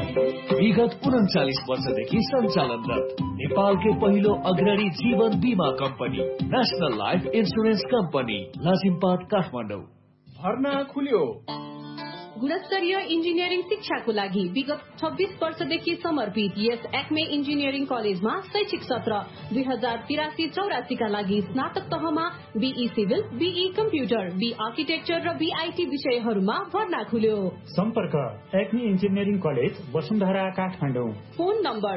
विगत 39 वर्षदेखि सञ्चालनरत नेपालकै पहिलो अग्रणी जीवन बीमा company national life insurance company Lazimpat Kathmandu. भर्ना खुल्यो। गुणस्तरीय इन्जिनियरिङ शिक्षाको लागि विगत 26 वर्षदेखि समर्पित यस एक्मे इन्जिनियरिङ कलेजमा शैक्षिक सत्र 2083-84 का लागि स्नातक तहमा be civil, be computer, be architecture र बीआईटी विषयहरूमा भर्ना खुल्यो। सम्पर्क Acme engineering college Vasundhara Kathmandu. Phone number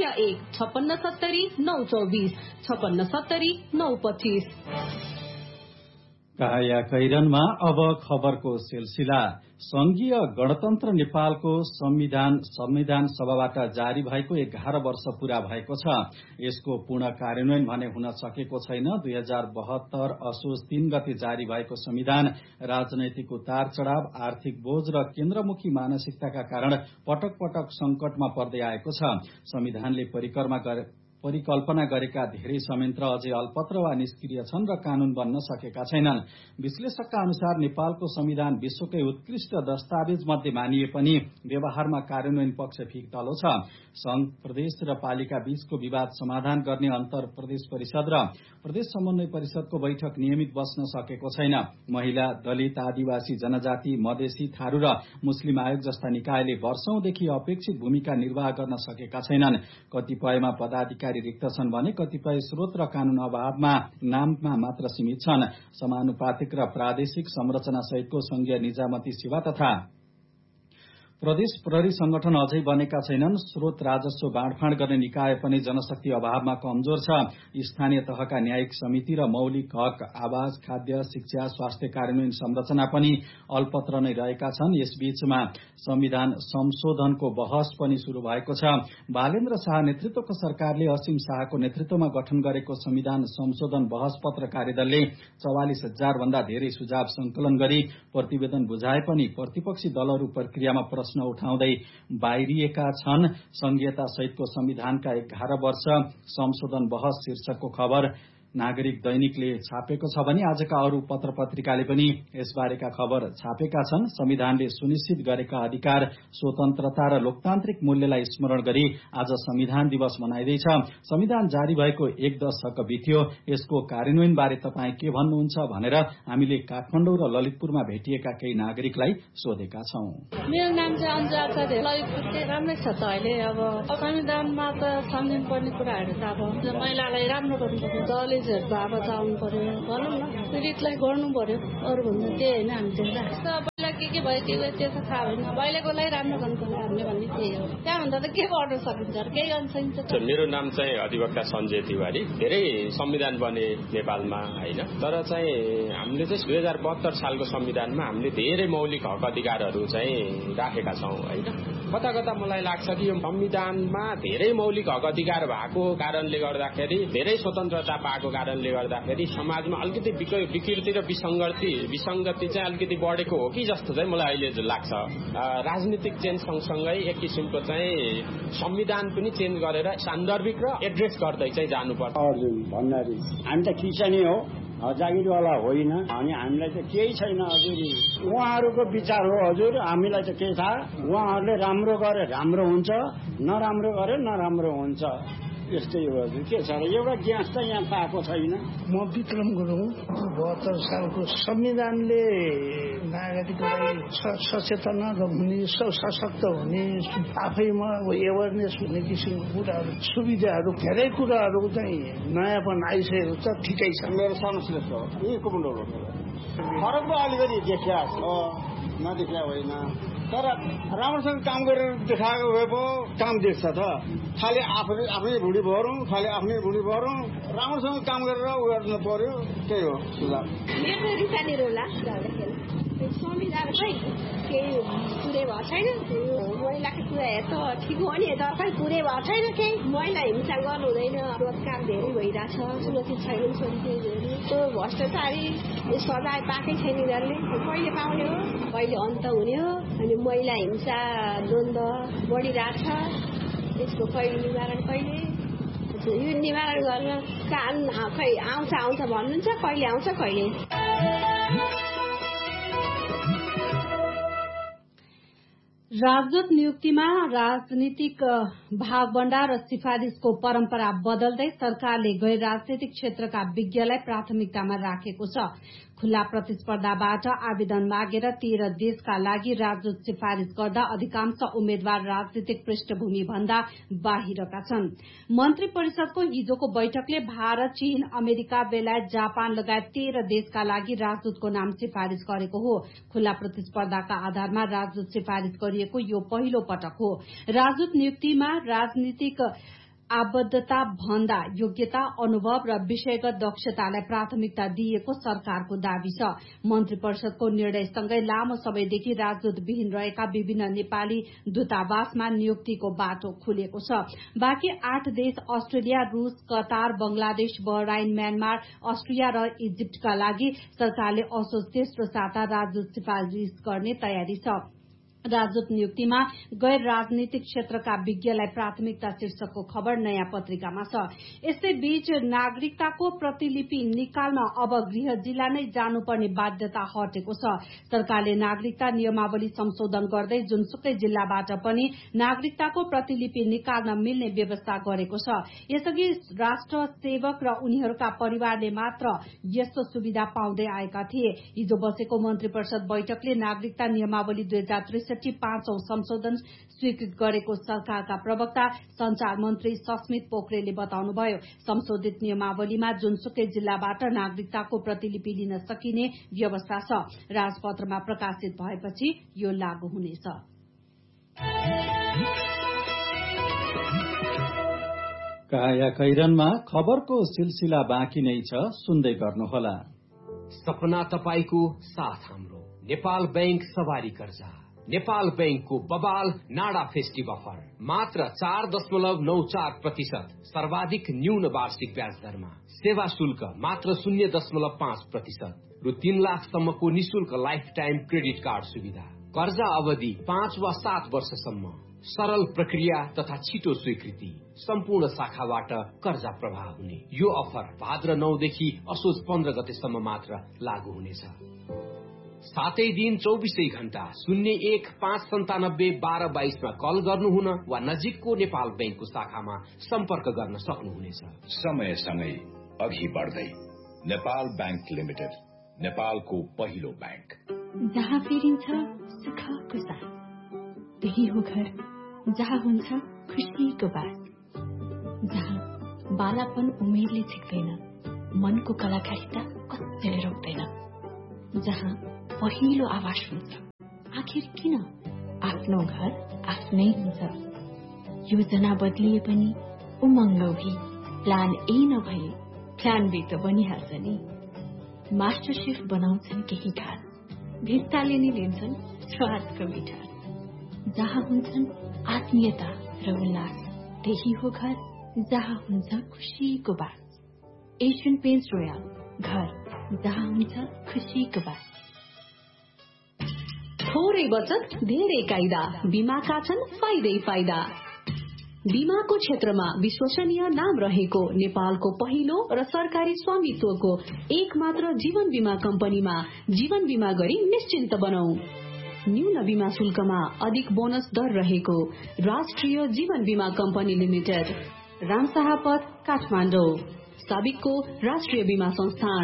01-5670-924 5670-925। काया कैरनमा अब खबरको सिलसिला। संघीय गणतन्त्र नेपालको संविधान सभाबाट जारी भएको 11 वर्ष पूरा भएको छ। यसको पूर्ण कार्यान्वयन भने हुन सकेको छैन। 2072 असोज 3 गते जारी भएको संविधान राजनैतिक उतार चढ़ाव, आर्थिक बोझ र केन्द्रमुखी मानसिकताका कारण पटक पटक संकटमा पर्दै आएको छ। संविधानले परिकल्पना गरेका धेरै संयन्त्र अझै अल्पत्र वा निष्क्रिय छन् र कानून बन्न सकेका छैनन्। विश्लेषकका अनुसार नेपालको संविधान विश्वकै उत्कृष्ट दस्तावेज मध्ये मानिए पनि व्यवहारमा कार्यान्वयन पक्ष फिक तलो छ। संघ, प्रदेश र पालिका बीचको विवाद समाधान गर्ने अन्तर प्रदेश परिषद र प्रदेश समन्वय परिषदको बैठक नियमित बस्न सकेको छैन। महिला, दलित, आदिवासी जनजाति, मधेसी, थारू र मुस्लिम आयोग जस्ता निकायले वर्षौंदेखि अपेक्षित भूमिका निर्वाह गर्न सकेका छैनन्। कतिपयमा पदाधिकारी रिक्त छन् भने कतिपय स्रोत र कानून अभावमा नाममा मात्र सीमित छन्। समानुपातिक र प्रादेशिक संरचना सहितको संघीय निजामती सेवा तथा प्रदेश प्रहरी संगठन अझै बनेका छैनन्। स्रोत राजस्व बाँडफाँड गर्ने निकाय पनि जनशक्ति अभावमा कमजोर छ। स्थानीय तहका न्यायिक समिति र मौलिक हक, आवास, खाद्य, शिक्षा, स्वास्थ्य कार्यान्वयन संरचना पनि अल्पत्र नै रहेका छन्। यसबीचमा संविधान संशोधनको बहस पनि शुरू भएको छ। बालेन्द्र शाह नेतृत्वको सरकारले असीम शाहको नेतृत्वमा गठन गरेको संविधान संशोधन बहस पत्र कार्यदलले 44,000 भन्दा धेरै सुझाव संकलन गरी प्रतिवेदन बुझाए पनि प्रतिपक्षी दलहरू प्रक्रियामा प्रश्न उठाउँदै बाहिरिएका छन्। संघीयता सहितको संविधानका 11 वर्ष संशोधन बहस शीर्षकको खबर नागरिक दैनिकले छापेको छ भने आजका अरू पत्र पत्रिकाले पनि यसबारेका खबर छापेका छन्। संविधानले सुनिश्चित गरेका अधिकार, स्वतन्त्रता र लोकतान्त्रिक मूल्यलाई स्मरण गरी आज संविधान दिवस मनाइँदैछ। संविधान जारी भएको 1 दशक बित्यो। यसको कार्यान्वयन बारे तपाईँ के भन्नुहुन्छ भनेर हामीले काठमाडौँ र ललितपुरमा भेटिएका केही नागरिकलाई सोधेका छौं। मेरो नाम चाहिँ अन्जु आचार्य। ललितपुर चाहिँ राम्रै छ त अहिले। अब संविधानमा त सम्झिनु पर्ने कुराहरू त अब महिलालाई राम्रो गर्नुपर्छ, बाबा आउनु पर्यो, भनौँ न पीडितलाई गर्नु पर्यो। अरू भन्दा त्यही होइन। हामी पहिला के भयो त्यो त थाहा होइन। पहिलाकोलाई राम्रो गर्नु पर्यो हामीले भन्ने त्यही हो। त्यहाँभन्दा त के गर्नु सकिन्छ, केही गर्न सकिन्छ। मेरो नाम चाहिँ अधिवक्ता सञ्जय तिवारी। धेरै संविधान बने नेपालमा होइन, तर चाहिँ हामीले चाहिँ 2072 सालको संविधानमा हामीले धेरै मौलिक हक अधिकारहरू चाहिँ राखेका छौँ होइन। कता कता मलाई लाग्छ कि यो संविधानमा धेरै मौलिक हक अधिकार भएको कारणले गर्दाखेरि, धेरै स्वतन्त्रता पाएको कारणले गर्दाखेरि समाजमा अलिकति विकृति र विसङ्गति चाहिँ अलिकति बढेको हो कि जस्तो चाहिँ मलाई अहिले लाग्छ। राजनीतिक चेन्ज सँगसँगै एक किसिमको चाहिँ संविधान पनि चेन्ज गरेर सान्दर्भिक र एड्रेस गर्दै चाहिँ जानुपर्छ। भन्नाले हामी त किसानी हो, जागिरवाला होइन अनि हामीलाई त केही छैन हजुर। उहाँहरूको विचार हो हजुर, हामीलाई त केही थाहा। उहाँहरूले राम्रो गरे राम्रो हुन्छ, नराम्रो गरे नराम्रो हुन्छ। यस्तै हो हजुर। के छ र एउटा ग्यास त यहाँ पाएको छैन। म विक्रम गुरुङ। 72 सालको संविधानले नागरिकलाई सचेतना हुने, सशक्त हुने, आफैमा एवेरनेस हुने किसिमको कुराहरू, सुविधाहरू, धेरै कुराहरू चाहिँ नयाँपन आइसकेको छ। ठिकै छ। मेरो संश्लेष हो यहीँको फरक त अलिकति देखिया छ, नदेखिया होइन। तर राम्रोसँग काम गरेर देखाएको भए पो काम देख्छ त। खालि आफ्नै भुँडी भरौँ, खालि आफ्नै भुँडी भरौँ। राम्रोसँग काम गरेर उ गर्नु पर्यो। त्यही हो सुझाव। मेरो रिसानी रोला संविधान खै केही पुरै भएको छैन। महिलाको कुरा त ठिक हो नि, तर खै पुरै भएको छैन। केही महिला हिंसा गर्नु हुँदैन, रोजगार धेरै भइरहेछ, सुरक्षित छैन छोरीहरू। त्यो भ्रष्टाचारी सजाय पाएकै छैन यिनीहरूले। कहिले पाउने हो, कहिले अन्त हुने हो। अनि महिला हिंसा द्वन्द्व बढिरहेछ। यसको कहिले निवारण, कहिले यो निवारण गर्न कानुन खै आउँछ भन्नुहुन्छ, कहिले आउँछ कहिले। राजदूत नियुक्तिमा राजनीतिक भागभण्डा र सिफारिशको परम्परा बदल्दै सरकारले गैर राजनीतिक क्षेत्रका विज्ञलाई प्राथमिकतामा राखेको छ। खुल्ला प्रतिस्पर्धाबाट आवेदन मागेर 13 देशका लागि राजदूत सिफारिश गर्दा अधिकांश उम्मेद्वार राजनीतिक पृष्ठभूमि भन्दा बाहिरका छन्। मन्त्री परिषदको हिजोको बैठकले भारत, चीन, अमेरिका, बेलायत, जापान लगायत 13 देशका लागि राजदूतको नाम सिफारिश गरेको हो। खुल्ला प्रतिस्पर्धाका आधारमा राजदूत सिफारिश गरिएको यो पहिलो पटक हो। राजदूत नियुक्तिमा राजनीतिक आबद्धता भन्दा योग्यता, अनुभव र विषयगत दक्षतालाई प्राथमिकता दिएको सरकारको दावी छ। मन्त्री परिषदको निर्णयसँगै लामो समयदेखि राजदूत विहीन रहेका विभिन्न नेपाली दूतावासमा नियुक्तिको बाटो खुलेको छ। बाँकी 8 देश अस्ट्रेलिया, रूस, कतार, बंगलादेश, बहराइन, म्यानमार, अस्ट्रिया र इजिप्टका लागि सरकारले असोज तेस्रो साता राजदूत सिफारिश गर्ने तयारी छ। राजदूत नियुक्तिमा गैर राजनीतिक क्षेत्रका विज्ञलाई प्राथमिकता शीर्षकको खबर नयाँ पत्रिकामा छ। यसै बीच नागरिकताको प्रतिलिपि निकाल्न अब गृह जिल्ला नै जानुपर्ने बाध्यता हटेको छ। सरकारले नागरिकता नियमावली संशोधन गर्दै जुनसुकै जिल्लाबाट पनि नागरिकताको प्रतिलिपि निकाल्न मिल्ने व्यवस्था गरेको छ। यसअघि राष्ट्र सेवक र उनीहरूका परिवारले मात्र यस्तो सुविधा पाउँदै आएका थिए। हिजो बसेको मन्त्री परिषद बैठकले नागरिकता नियमावली 2063 संशोधन स्वीकृत गरेको सरकारका प्रवक्ता संचार मन्त्री सस्मित पोखरेलले बताउनुभयो। संशोधित नियमावलीमा जुनसुकै जिल्लाबाट नागरिकताको प्रतिलिपि लिन सकिने व्यवस्था छ। राजपत्रमा प्रकाशित भएपछि यो लागू हुनेछ। काया कैरनमा खबरको सिलसिला बाँकी नै छ, सुन्दै गर्नुहोला। सपना तपाईको साथ हाम्रो नेपाल बैंक सवारी कर्जा। नेपाल बैंकको बबाल नाडा फेस्टिभ अफर मात्र 4.94% सर्वाधिक न्यून वार्षिक ब्याज दरमा। सेवा शुल्क मात्र 0.5% रु 3 लाखसम्मको निशुल्क लाइफ टाइम क्रेडिट कार्ड सुविधा। कर्जा अवधि 5 वा 7 वर्षसम्म। सरल प्रक्रिया तथा छिटो स्वीकृति। सम्पूर्ण शाखाबाट कर्जा प्रवाह हुने यो अफर भाद्र 9 देखि असोज 15 गतेसम्म मात्र लागू हुनेछ। सातै दिन 24 घण्टा 01-597-1222 मा कल गर्नुहुन वा नजिकको नेपाल बैंकको शाखामा सम्पर्क गर्न सक्नुहुनेछ। समयसँगै अघि बढ्दै नेपाल बैंक लिमिटेड, नेपालको पहिलो बैंक। जहाँ फेरिन्छ सुखको साथ, त्यही हो घर जहाँ हुन्छ खुसीको बात, जहाँ बालापन उमेरले छिक्दैन, मनको कलाकारिता कसैले रोक्दैन, जहाँ पहिलो आवाज हुन्छ आखिर किन आफ्नो घर आफ्नै हुन्छ। योजना बदलिए पनि उमङ्ग भी प्लान ए नभए प्लान बी त बनिहाल्छ नि। मास्टर शेफ बनाउँछन् केही खास, भित्ताले नि लिन्छन् स्वादको मिठास, जहाँ हुन्छन् आत्मीयता र उल्लास, त्यही हो घर जहाँ हुन्छ खुसीको बात। एशियन पेन्ट्स रोयल, घर जहाँ हुन्छ खुसीको बात। थोरै बचत धेरै कायदा, बीमाका छन् फाइदै फाइदा। बीमाको क्षेत्रमा विश्वसनीय नाम रहेको नेपालको पहिलो र सरकारी स्वामित्वको एक मात्र जीवन बीमा कम्पनीमा जीवन बीमा गरी निश्चिन्त बनौ। न्यून बीमा शुल्कमा अधिक बोनस दर रहेको राष्ट्रिय जीवन बीमा कम्पनी लिमिटेड, रामशाहपथ, काठमाडौँ। साबिकको राष्ट्रिय बीमा संस्थान।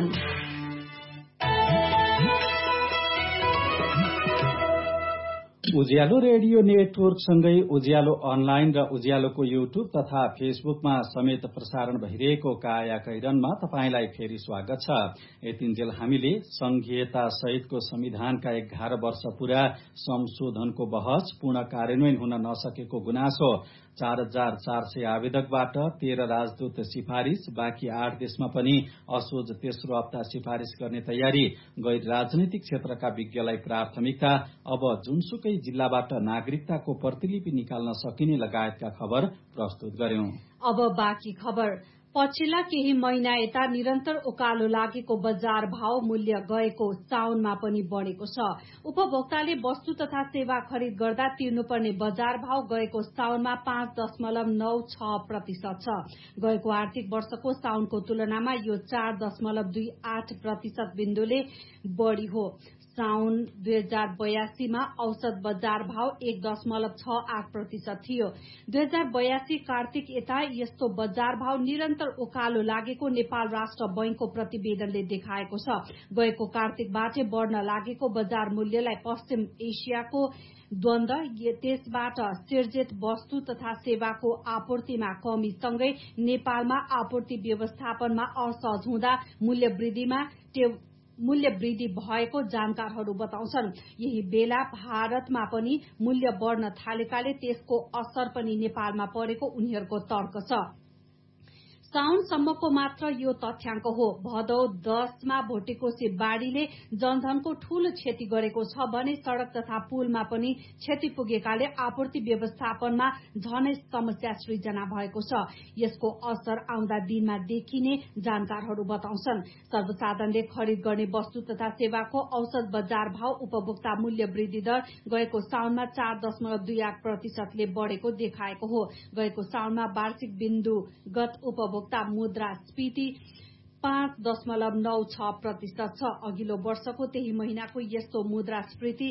उज्यालो रेडियो नेटवर्कसँगै उज्यालो अनलाइन र उज्यालोको युट्युब तथा फेसबुकमा समेत प्रसारण भइरहेको काया कैरनमा तपाईंलाई फेरि स्वागत छ। यतिन्जेल हामीले संघीयता सहितको संविधानका 11 वर्ष पूरा संशोधनको बहस, पूर्ण कार्यान्वयन हुन नसकेको गुनासो, 4400 आवेदकबाट 13 राजदूत सिफारिश, बाँकी 8 देशमा पनि असोज तेस्रो हप्ता सिफारिश गर्ने तयारी, गैर राजनीतिक क्षेत्रका विज्ञलाई प्राथमिकता, अब जुनसुकै जिल्लाबाट नागरिकताको प्रतिलिपि निकाल्न सकिने लगायतका खबर प्रस्तुत गर्यौं। अब बाँकी खबर। पछिल्ला केही महिना यता निरन्तर उकालो लागेको बजार भाव मूल्य गएको साउनमा पनि बढ़ेको छ। उपभोक्ताले वस्तु तथा सेवा खरिद गर्दा तिर्नुपर्ने बजार भाव गएको साउनमा 5.96% छ। गएको आर्थिक वर्षको साउनको तुलनामा यो 4.28% बिन्दुले बढ़ी हो। साउन 2082 मा औसत बजार भाव 1.68% थियो। 2082 कार्तिक यता यस्तो बजार भाव निरन्तर उकालो लागेको नेपाल राष्ट्र बैंकको प्रतिवेदनले देखाएको छ। गएको कार्तिकबाटै बढ्न लागेको बजार मूल्यलाई पश्चिम एसियाको द्वन्द्व, त्यसबाट सिर्जित वस्तु तथा सेवाको आपूर्तिमा कमीसँगै नेपालमा आपूर्ति व्यवस्थापनमा असहज हुँदा मूल्य वृद्धि भएको जानकारहरू बताउँछन्। यही बेला भारतमा पनि मूल्य बढ़न थालेकाले त्यसको असर पनि नेपालमा परेको उनीहरूको तर्क छ। साउनसम्मको मात्र यो तथ्याङ्क हो। भदौ 10 मा भोटेकोशी बाढ़ीले जनधनको ठूलो क्षति गरेको छ भने सड़क तथा पुलमा पनि क्षति पुगेकाले आपूर्ति व्यवस्थापनमा झनै समस्या सृजना भएको छ। यसको असर आउँदा दिनमा देखिने जानकारहरू बताउँछन्। सर्वसाधारणले खरिद गर्ने वस्तु तथा सेवाको औसत बजार भाव उपभोक्ता मूल्य वृद्धि दर गएको साउनमा 4.28% ले बढ़ेको देखाएको हो। गएको साउनमा वार्षिक बिन्दुगत उपभोक्ता मुद्रास्फीति 5.96% छ। अघिल्लो वर्षको त्यही महिनाको यस्तो मुद्रास्फीति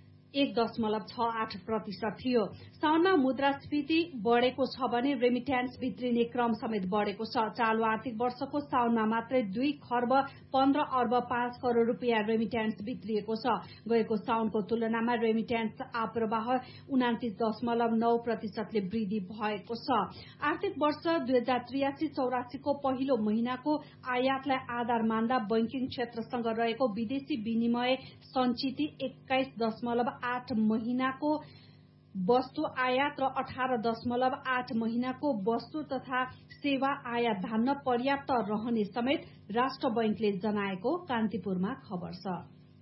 1.68% थियो। साउनमा मुद्रास्फीति बढ़ेको छ भने रेमिट्यान्स भित्रिने क्रम समेत बढ़ेको छ। चालू आर्थिक वर्षको साउनमा मात्रै 2 खर्ब 15 अर्ब 5 करोड़ रुपियाँ रेमिट्यान्स भित्रिएको छ। गएको साउनको तुलनामा रेमिट्यान्स आप्रवाह 29.9% ले वृद्धि भएको छ। आर्थिक वर्ष 2083-84 को पहिलो महिनाको आयातलाई आधार मान्दा बैंकिङ क्षेत्रसँग रहेको विदेशी विनिमय सञ्चिति 21.8 महिनाको वस्तु आयात र 18.8 महिनाको वस्तु तथा सेवा आयात धान्न पर्याप्त रहने समेत राष्ट्र बैंकले जनाएको कान्तिपुरमा खबर छ।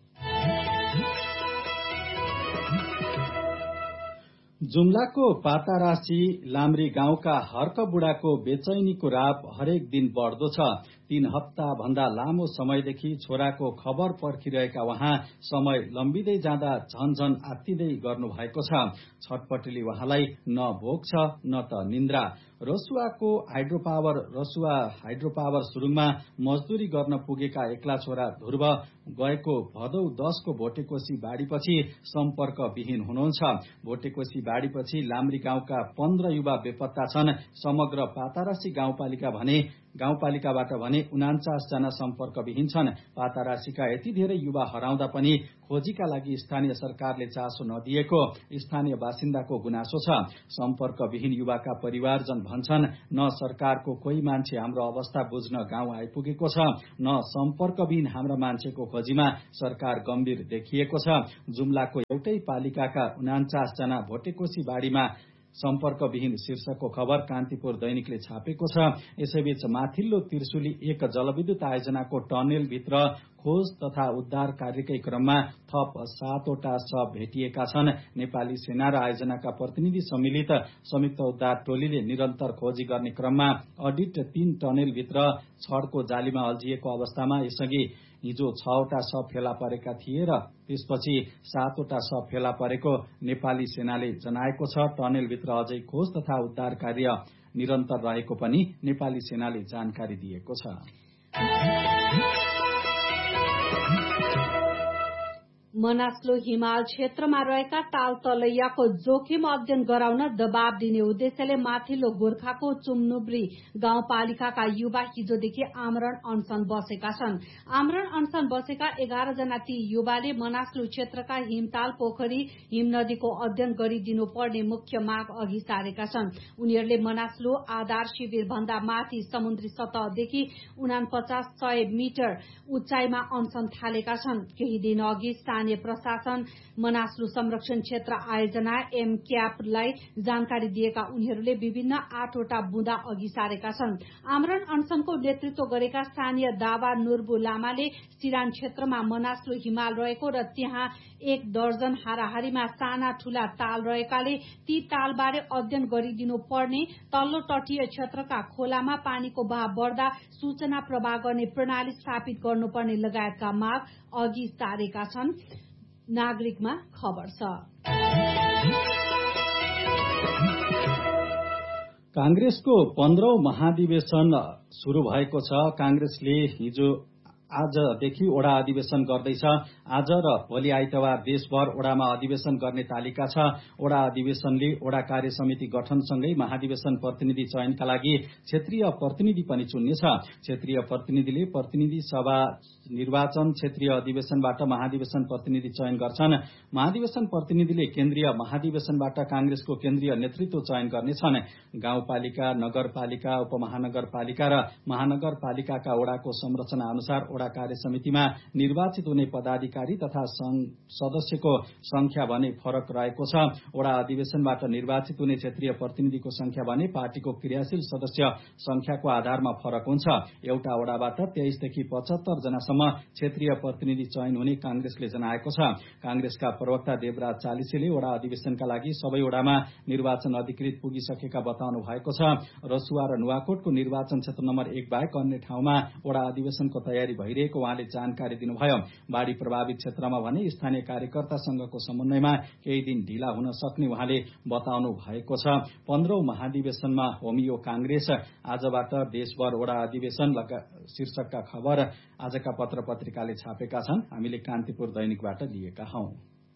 जुम्लाको पातारासी लाम्री गाउँका हर्क बुढाको बेचैनीको राप हरेक दिन बढ़दो छ। 3 हप्ता भन्दा लामो समयदेखि छोराको खबर पर्खिरहेका उहाँ समय लम्बिँदै जाँदा झनझन आत्तिदै गर्नु भएको छ। छटपटीले उहाँलाई न भोक छ न त निन्द्रा। रसुवा हाइड्रोपावर सुरुङमा मजदुरी गर्न पुगेका एक्ला छोरा ध्रुव गएको भदौ 10 को भोटेकोशी बाढ़ीपछि सम्पर्क विहीन हुनुहुन्छ। भोटेकोशी बाढ़ीपछि लाम्री गाउँका 15 युवा बेपत्ता छन्। समग्र पातारासी गाउँपालिकाबाट भने 49 जना सम्पर्क विहीन छन्। पातारासीका यति धेरै युवा हराउँदा पनि खोजीका लागि स्थानीय सरकारले चासो नदिएको स्थानीय बासिन्दाको गुनासो छ। सम्पर्क विहीन युवाका परिवारजन भन्छन्, न सरकारको कोही मान्छे हाम्रो अवस्था बुझ्न गाउँ आइपुगेको छ, न सम्पर्कविहीन हाम्रा मान्छेको खोजीमा सरकार गम्भीर देखिएको छ। जुम्लाको एउटै पालिकाका 49 जना भोटेकोशी बाढ़ीमा सम्पर्कविहीन शीर्षकको खबर कान्तिपुर दैनिकले छापेको छ। यसैबीच माथिल्लो त्रिशुली 1 जलविद्युत आयोजनाको टनेलभित्र खोज तथा उद्धार कार्यकै क्रममा थप 7वटा शव भेटिएका छन्। नेपाली सेना र आयोजनाका प्रतिनिधि सम्मिलित संयुक्त उद्धार टोलीले निरन्तर खोजी गर्ने क्रममा अडिट 3 टनेलभित्र छडको जालीमा अल्झिएको अवस्थामा यसअघि हिजो 6वटा शव फेला परेका थिए र त्यसपछि 7वटा शव फेला परेको नेपाली सेनाले जनाएको छ। टनेलभित्र अझै खोज तथा उद्धार कार्य निरन्तर रहेको पनि नेपाली सेनाले जानकारी दिएको छ। मनास्लो हिमाल क्षेत्रमा रहेका ताल तलैयाको जोखिम अध्ययन गराउन दबाव दिने उद्देश्यले माथिल्लो गोर्खाको चुम्नुब्री गाउँपालिकाका युवा हिजोदेखि आमरण अनसन बसेका छन्। आमरण अनसन बसेका 11 जना ती युवाले मनास्लो क्षेत्रका हिमताल पोखरी हिमनदीको अध्ययन गरिदिनु पर्ने मुख्य माग अघि सारेका छन्। उनीहरूले मनास्लो आधार शिविर भन्दा माथि समुद्री सतहदेखि 4900 मिटर उचाइमा अनसन थालेका छन्। केही दिन अघि स्थानीय प्रशासन मनास्लु संरक्षण क्षेत्र आयोजना एमक्यापलाई जानकारी दिएका उनीहरूले विभिन्न 8वटा बुँदा अघि सारेका छन्। आमरण अनसनको नेतृत्व गरेका स्थानीय दावा नुर्बु लामाले सिरान क्षेत्रमा मनास्लु हिमाल रहेको र त्यहाँ 1 दर्जन हाराहारीमा साना ठूला ताल रहेकाले ती तालबारे अध्ययन गरिदिनु पर्ने, तल्लो तटीय क्षेत्रका खोलामा पानीको बहाव बढ्दा सूचना प्रवाह गर्ने प्रणाली स्थापित गर्नुपर्ने लगायतका माग अघि सारेका छन्। नागरिकमा खबर छ। कांग्रेसको 15औं महाधिवेशन शुरू भएको छ। कांग्रेसले हिजो आजदेखि ओडा अधिवेशन गर्दैछ। आज र भोलि आइतबार देशभर ओडामा अधिवेशन गर्ने तालिका छ। ओडा अधिवेशनले ओडा कार्य समिति गठनसँगै महाधिवेशन प्रतिनिधि चयनका लागि क्षेत्रीय प्रतिनिधि पनि चुन्नेछ। क्षेत्रीय प्रतिनिधिले प्रतिनिधि सभा निर्वाचन क्षेत्रीय अधिवेशनबाट महाधिवेशन प्रतिनिधि चयन गर्छन्। महाधिवेशन प्रतिनिधिले केन्द्रीय महाधिवेशनबाट कांग्रेसको केन्द्रीय नेतृत्व चयन गर्नेछन्। गाउँपालिका, नगरपालिका, उपमहानगरपालिका र महानगरपालिकाका ओडाको संरचना अनुसार ओडा कार्य समितिमा निर्वाचित हुने पदाधिकारी तथा सदस्यको संख्या भने फरक रहेको छ। ओडा अधिवेशनबाट निर्वाचित हुने क्षेत्रीय प्रतिनिधिको संख्या भने पार्टीको क्रियाशील सदस्य संख्याको आधारमा फरक हुन्छ। एउटा ओडाबाट 23 देखि 75 जनासम्म क्षेत्रीय प्रतिनिधि चयन हुने कांग्रेसले जनाएको छ। कांग्रेसका प्रवक्ता देवराज चालिसेले ओडा अधिवेशनका लागि सबै ओडामा निर्वाचन अधिकृत पुगिसकेका बताउनु भएको छ। रसुवा र नुवाकोटको निर्वाचन क्षेत्र नम्बर 1 बाहेक अन्य ठाउँमा ओडा अधिवेशनको तयारी भइरहेको उहाँले जानकारी दिनुभयो। बाढ़ी प्रभावित क्षेत्रमा भने स्थानीय कार्यकर्तासँगको समन्वयमा केही दिन ढिला हुन सक्ने उहाँले बताउनु भएको छ। 15औं महाधिवेशनमा होमियो कांग्रेस, आजबाट देशभर ओडा अधिवेशन शीर्षकका खबर आजका पत्र पत्रिकाले छापेका छन्। हामीले कान्तिपुर दैनिकबाट लिएका हौं।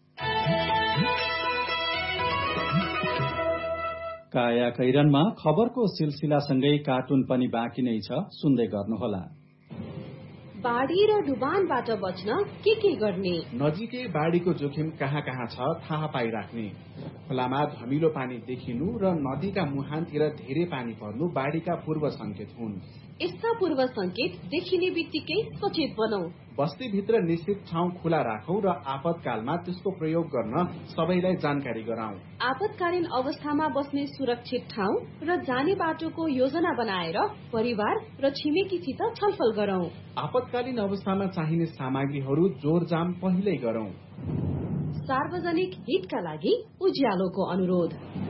काया कैरनमा खबरको सिलसिलासँगै कार्टुन पनि बाँकी नै छ, सुन्दै गर्नुहोला। बाढ़ी र डुबानबाट बच्न के गर्ने? नजिकै बाढ़ीको जोखिम कहाँ कहाँ छ थाहा पाइराख्ने। खोलामा धमिलो पानी देखिनु र नदीका मुहानतिर धेरै पानी पर्नु बाढ़ीका पूर्व संकेत हुन्। यस्ता पूर्व संकेत देखिने बित्तिकै सचेत बनौ। बस्तीभित्र निश्चित ठाउँ खुला राखौं र आपतकालमा त्यसको प्रयोग गर्न सबैलाई जानकारी गराउँ। आपतकालीन अवस्थामा बस्ने सुरक्षित ठाउँ र जाने बाटोको योजना बनाएर परिवार र छिमेकीसित छलफल गरौं। आपतकालीन अवस्थामा चाहिने सामग्रीहरू जोरजाम पहिल्यै गरौं। सार्वजनिक हितका लागि उज्यालोको अनुरोध।